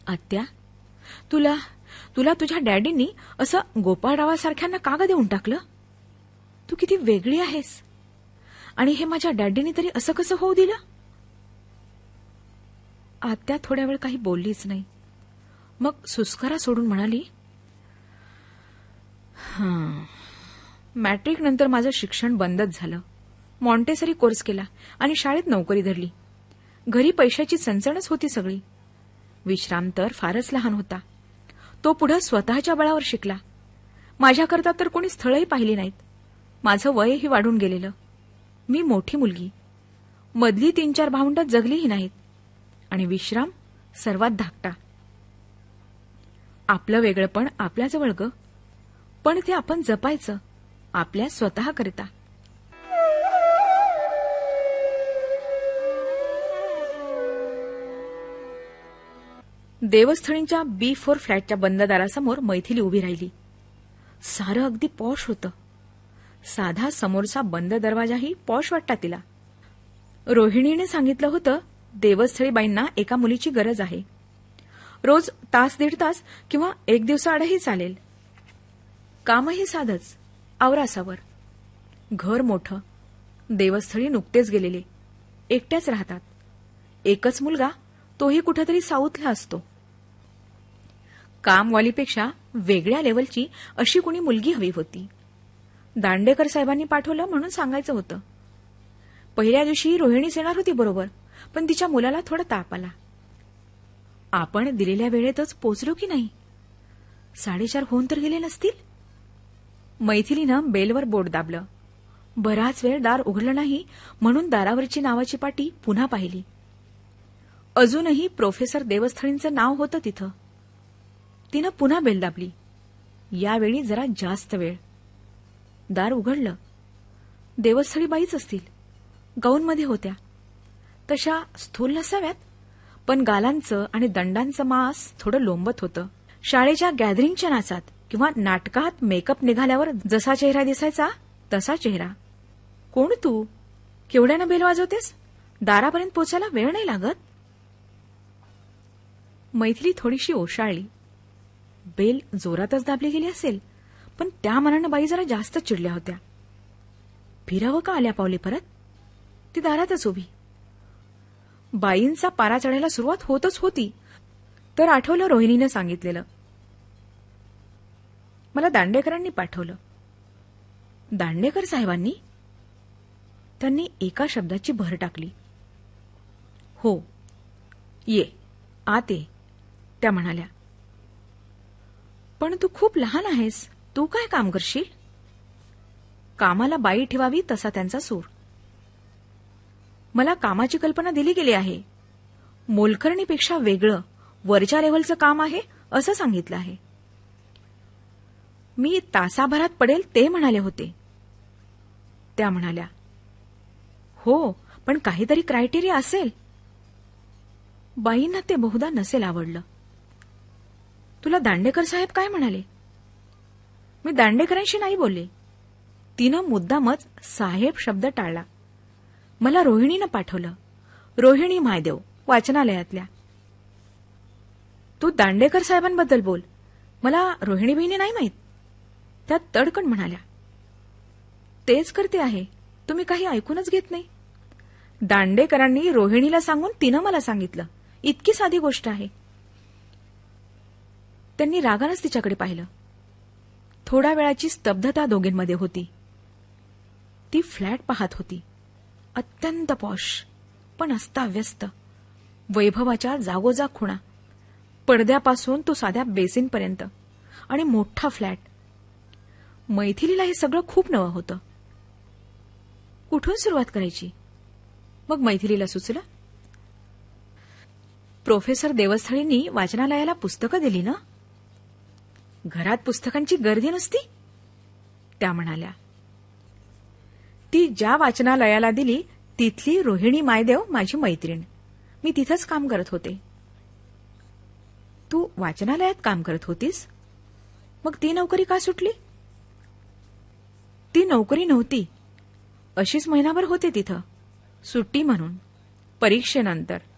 आत्या, तुला तुला तुझ्या डॅडींनी असं गोपाळरावासारख्यांना का ग देऊन टाकलं? तू किती वेगळी आहेस. आणि हे माझ्या डॅडींनी तरी असं कसं होऊ दिलं? आत्या थोड्या वेळ काही बोललीच नाही. मग सुस्कारा सोडून म्हणाली, मॅट्रिक नंतर माझं शिक्षण बंदच झालं. मॉन्टेसरी कोर्स केला आणि शाळेत नोकरी धरली. घरी पैशाची चणचणच होती सगळी. विश्राम तर फारच लहान होता. तो पुढे स्वतःच्या बळावर शिकला. माझ्याकरता तर कोणी स्थळही पाहिली नाहीत. माझं वयही वाढून गेलेलं. मी मोठी मुलगी. मधली 3-4 भावंड जगलीही नाहीत. आणि विश्राम सर्वात धाकटा. आपलं वेगळेपण आपल्याजवळ ग, पण ते आपण जपायचं आपल्या स्वतःकरिता. देवस्थळींच्या B4 फ्लॅटच्या बंद दारासमोर मैथिली उभी राहिली. सारं अगदी पॉश होतं. साधा समोरचा बंद दरवाजाही पॉश वाटला तिला. रोहिणीने सांगितलं होतं, देवस्थळी बाईंना एका मुलीची गरज आहे. रोज 1-1.5 तास किंवा 1 दिवसाआडही चालेल. कामही साधंच, आवरासावर. घर मोठं. देवस्थळी नुकतेच गेलेले. एकट्याच राहतात. एकच मुलगा, तोही कुठेतरी साऊथला असतो. कामवालीपेक्षा वेगळ्या लेवलची अशी कुणी मुलगी हवी होती. दांडेकर साहेबांनी पाठवलं म्हणून सांगायचं होतं. पहिल्या दिवशी रोहिणीच येणार होती बरोबर, पण तिच्या मुलाला थोडा ताप आला. आपण दिलेल्या वेळेतच पोचलो की नाही? 4:30 होऊन तर गेले नसतील. मैथिलीनं बेलवर बोट दाबलं. बराच वेळ दार उघडलं नाही म्हणून दारावरची नावाची पाटी पुन्हा पाहिली. अजूनही प्रोफेसर देवस्थळींचं नाव होतं तिथं. तिनं पुन्हा बेल दाबली. यावेळी जरा जास्त वेळ. दार उघडलं. देवस्थळी बाईच असतील. गाऊनमध्ये होत्या. तशा स्थूल नसाव्यात, पण गालांचं आणि दंडांचं मांस थोडं लोंबत होतं. शाळेच्या गॅदरिंगच्या नाचात किंवा नाटकात मेकअप निघाल्यावर जसा चेहरा दिसायचा तसा चेहरा. कोण तू? केवढ्यानं बेल वाजवतेस? दारापर्यंत पोचायला वेळ नाही लागत? मैथिली थोडीशी ओशाळली. बेल जोरातच दाबली गेली असेल, पण त्या मनानं बाई जरा जास्त चिडल्या होत्या. फिरावं का आल्या पावले परत? ती दारातच उभी. बाईंचा पारा चढायला सुरुवात होतच होती, तर आठवलं रोहिणीनं सांगितलेलं. मला दांडेकरांनी पाठवलं. दांडेकर साहेबांनी? त्यांनी एका शब्दाची भर टाकली. हो, ये, आत ये, त्या म्हणाल्या. पण तू खूप लहान आहेस. तू काय काम करशील? कामाला बाई ठेवावी तसा त्यांचा सूर. मला कामाची कल्पना दिली गेली आहे. मोलकरणीपेक्षा वेगळं, वरच्या लेव्हलचं काम आहे असं सांगितलं आहे. मी तासाभरात पडेल ते म्हणाले होते. त्या म्हणाल्या, हो, पण काहीतरी क्रायटेरिया असेल. बाईंना ते बहुधा नसेल आवडलं. तुला दांडेकर साहेब काय म्हणाले? मी दांडेकरांशी नाही बोलले. तिनं मुद्दामच साहेब शब्द टाळला. मला रोहिणीनं पाठवलं. रोहिणी महादेव, वाचनालयातल्या. तू दांडेकर साहेबांबद्दल बोल. मला रोहिणी बहिणी नाही माहीत. त्या तडकन म्हणाल्या. तेच करते आहे. तुम्ही काही ऐकूनच घेत नाही. दांडेकरांनी रोहिणीला सांगून तिनं मला सांगितलं. इतकी साधी गोष्ट आहे. त्यांनी रागानंच तिच्याकडे पाहिलं. थोड्या वेळाची स्तब्धता दोघींमध्ये होती. ती फ्लॅट पाहत होती. अत्यंत पॉश, पण अस्ताव्यस्त. वैभवाच्या जागोजाग खुणा. पडद्यापासून तो साध्या बेसिनपर्यंत. आणि मोठा फ्लॅट. मैथिलीला हे सगळं खूप नवं होतं. कुठून सुरुवात करायची? मग मैथिलीला सुचलं, प्रोफेसर देवस्थळींनी वाचनालयाला पुस्तकं दिली ना? घरात पुस्तकांची गर्दी नसती? त्या म्हणाल्या. ती ज्या वाचनालयाला दिली तिथली रोहिणी मायदेव माझी मैत्रीण. मी तिथंच काम करत होते. तू वाचनालयात काम करत होतीस? मग ती नोकरी का सुटली? ती नोकरी नव्हती. अशीच महिनाभर होते तिथं, सुट्टी म्हणून, परीक्षेनंतर.